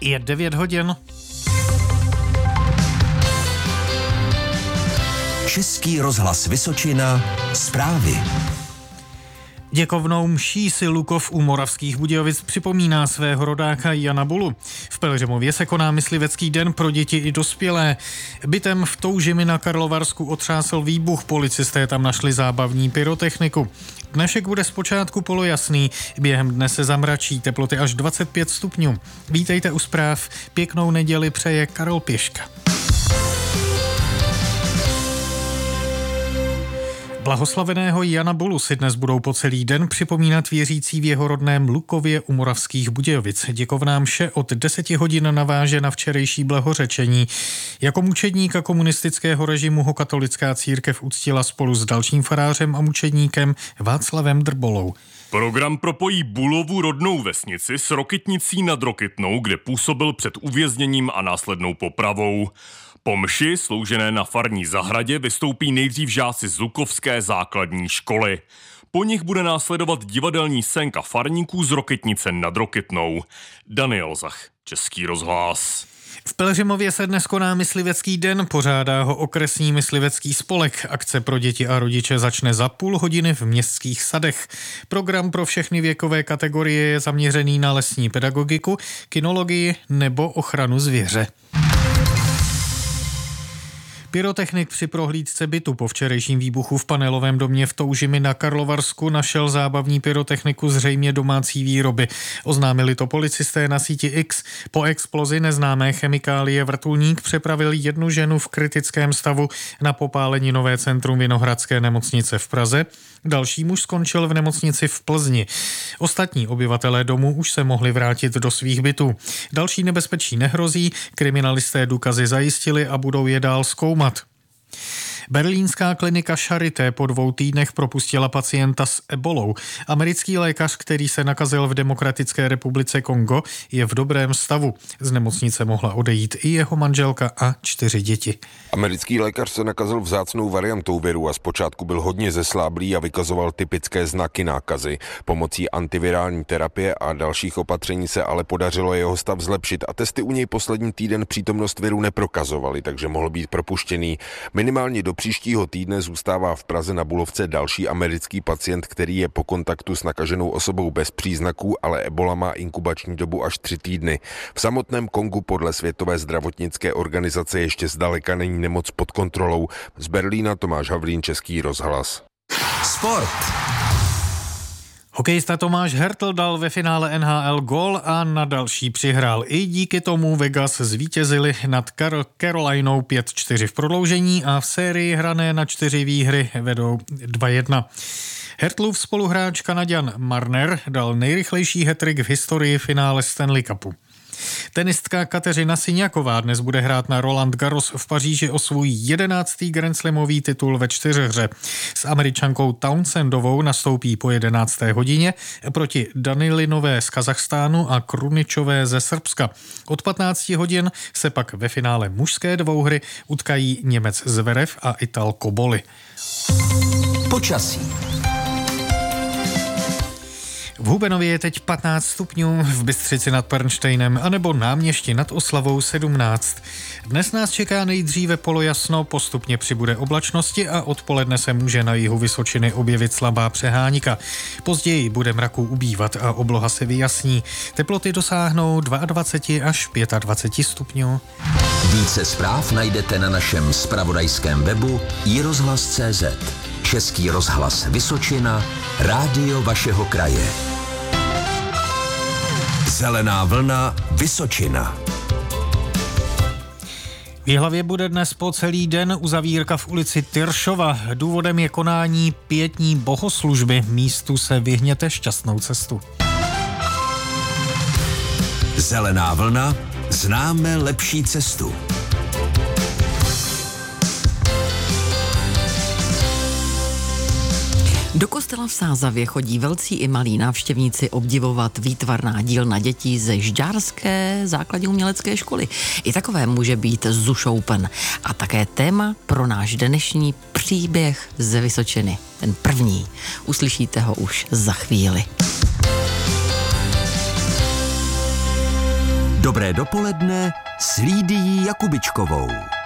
Je 9 hodin. Český rozhlas Vysočina, zprávy. Děkovnou mší si Lukov u Moravských Budějovic připomíná svého rodáka Jana Bulu. V Pelhřimově se koná myslivecký den pro děti i dospělé. Bytem v Toužimi na Karlovarsku otřásl výbuch, policisté tam našli zábavní pyrotechniku. Dnešek bude zpočátku polojasný, během dne se zamračí, teploty až 25 stupňů. Vítejte u zpráv, pěknou neděli přeje Karol Pěška. Blahoslaveného Jana Bulu si dnes budou po celý den připomínat věřící v jeho rodném Lukově u Moravských Budějovic. Děkovná mše od 10 hodin naváže na včerejší blahořečení. Jako mučedníka komunistického režimu ho katolická církev uctila spolu s dalším farářem a mučedníkem Václavem Drbolou. Program propojí Bulovu rodnou vesnici s Rokytnicí nad Rokytnou, kde působil před uvězněním a následnou popravou. Po mši, sloužené na farní zahradě, vystoupí nejdřív žáci z Lukovské základní školy. Po nich bude následovat divadelní scénka farníků z Rokytnice nad Rokytnou. Daniel Zach, Český rozhlas. V Pelhřimově se dnes koná myslivecký den, pořádá ho okresní myslivecký spolek. Akce pro děti a rodiče začne za půl hodiny v městských sadech. Program pro všechny věkové kategorie je zaměřený na lesní pedagogiku, kynologii nebo ochranu zvěře. Pyrotechnik při prohlídce bytu po včerejším výbuchu v panelovém domě v Toužimi na Karlovarsku našel zábavní pyrotechniku zřejmě domácí výroby. Oznámili to policisté na síti X. Po explozi neznámé chemikálie vrtulník přepravil jednu ženu v kritickém stavu na popáleninové centrum Vinohradské nemocnice v Praze. Další muž skončil v nemocnici v Plzni. Ostatní obyvatelé domu už se mohli vrátit do svých bytů. Další nebezpečí nehrozí, kriminalisté důkazy zajistili a budou je dál zkoumat. Berlínská klinika Charité po 2 týdnech propustila pacienta s ebolou. Americký lékař, který se nakazil v Demokratické republice Kongo, je v dobrém stavu. Z nemocnice mohla odejít i jeho manželka a 4 děti. Americký lékař se nakazil vzácnou variantou viru a zpočátku byl hodně zesláblý a vykazoval typické znaky nákazy. Pomocí antivirální terapie a dalších opatření se ale podařilo jeho stav zlepšit a testy u něj poslední týden přítomnost viru neprokazovaly, takže mohl být propuštěný. Minimálně do příštího týdne zůstává v Praze na Bulovce další americký pacient, který je po kontaktu s nakaženou osobou bez příznaků, ale ebola má inkubační dobu až 3 týdny. V samotném Kongu podle Světové zdravotnické organizace ještě zdaleka není nemoc pod kontrolou. Z Berlína Tomáš Havlín, Český rozhlas. Sport. Hokejista Tomáš Hertl dal ve finále NHL gól a na další přihrál. I díky tomu Vegas zvítězili nad Carolinou 5-4 v prodloužení a v sérii hrané na 4 výhry vedou 2-1. Hertlův spoluhráč Kanaďan Marner dal nejrychlejší hat-trick v historii finále Stanley Cupu. Tenistka Kateřina Siňaková dnes bude hrát na Roland Garros v Paříži o svůj 11. grandslamový titul ve 4hře. S Američankou Townsendovou nastoupí po 11. hodině proti Danilinové z Kazachstánu a Kruničové ze Srbska. Od 15 hodin se pak ve finále mužské dvouhry utkají Němec Zverev a Ital Koboli. Počasí. V Hubenově je teď 15 stupňů, v Bystřici nad Pernštejnem anebo Náměšti nad Oslavou 17. Dnes nás čeká nejdříve polojasno, postupně přibude oblačnosti a odpoledne se může na jihu Vysočiny objevit slabá přeháníka. Později bude mraků ubývat a obloha se vyjasní. Teploty dosáhnou 22 až 25 stupňů. Více zpráv najdete na našem zpravodajském webu iRozhlas.cz. Český rozhlas Vysočina, rádio vašeho kraje. Zelená vlna Vysočina. V Jihlavě bude dnes po celý den uzavírka v ulici Tyršova. Důvodem je konání pietní bohoslužby. Místu se vyhněte, šťastnou cestu. Zelená vlna, známe lepší cestu. Do kostela v Sázavě chodí velcí i malí návštěvníci obdivovat výtvarná dílna dětí ze Žďárské základní umělecké školy. I takové může být Zušoupen. A také téma pro náš dnešní příběh ze Vysočiny. Ten první. Uslyšíte ho už za chvíli. Dobré dopoledne s Lídií Jakubičkovou.